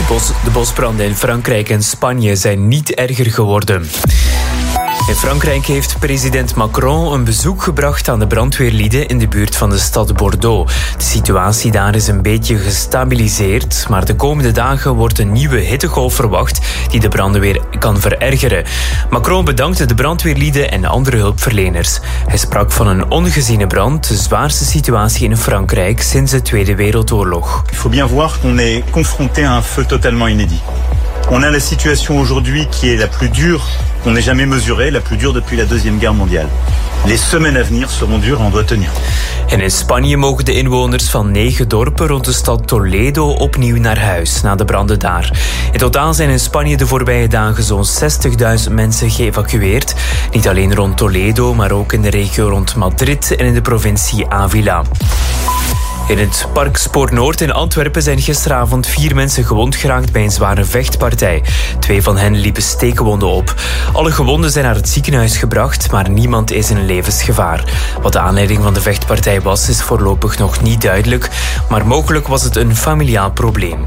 De bosbranden in Frankrijk en Spanje zijn niet erger geworden. In Frankrijk heeft president Macron een bezoek gebracht aan de brandweerlieden in de buurt van de stad Bordeaux. De situatie daar is een beetje gestabiliseerd, maar de komende dagen wordt een nieuwe hittegolf verwacht die de branden weer kan verergeren. Macron bedankte de brandweerlieden en andere hulpverleners. Hij sprak van een ongeziene brand, de zwaarste situatie in Frankrijk sinds de Tweede Wereldoorlog. Il faut bien voir qu'on est confronté à un feu totalement inédit. On a la situation aujourd'hui qui est la plus dure qu'on ait jamais mesurée, la plus dure depuis la Deuxième Guerre mondiale. Les semaines à venir seront dures en on doit tenir. En in Spanje mogen de inwoners van 9 dorpen rond de stad Toledo opnieuw naar huis na de branden daar. In totaal zijn in Spanje de voorbije dagen zo'n 60.000 mensen geëvacueerd. Niet alleen rond Toledo, maar ook in de regio rond Madrid en in de provincie Ávila. In het Park Spoornoord in Antwerpen zijn gisteravond 4 mensen gewond geraakt bij een zware vechtpartij. 2 van hen liepen steekwonden op. Alle gewonden zijn naar het ziekenhuis gebracht, maar niemand is in levensgevaar. Wat de aanleiding van de vechtpartij was, is voorlopig nog niet duidelijk, maar mogelijk was het een familiaal probleem.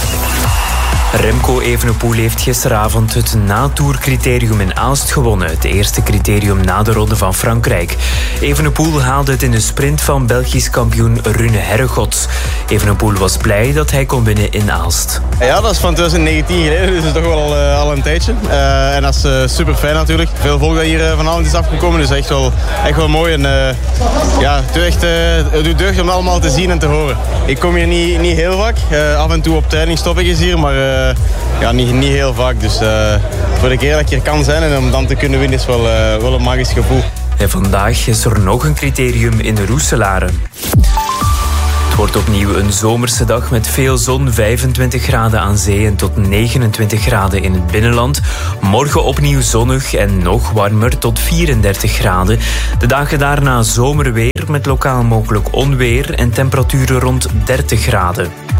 Remco Evenepoel heeft gisteravond het natourcriterium in Aalst gewonnen. Het eerste criterium na de Ronde van Frankrijk. Evenepoel haalde het in de sprint van Belgisch kampioen Rune Herregods. Evenepoel was blij dat hij kon winnen in Aalst. Ja, dat is van 2019 geleden, dus dat is toch wel al een tijdje. En dat is super fijn natuurlijk. Veel volk dat hier vanavond is afgekomen, dus echt wel mooi. En ja, het doet deugd om allemaal te zien en te horen. Ik kom hier niet heel vaak. Af en toe op training stop ik eens hier, maar ja, niet heel vaak. Dus voor de keer dat ik hier kan zijn en om dan te kunnen winnen is wel een magisch gevoel. En vandaag is er nog een criterium in de Roeselare. Het wordt opnieuw een zomerse dag met veel zon, 25 graden aan zee en tot 29 graden in het binnenland. Morgen opnieuw zonnig en nog warmer, tot 34 graden. De dagen daarna zomerweer met lokaal mogelijk onweer en temperaturen rond 30 graden.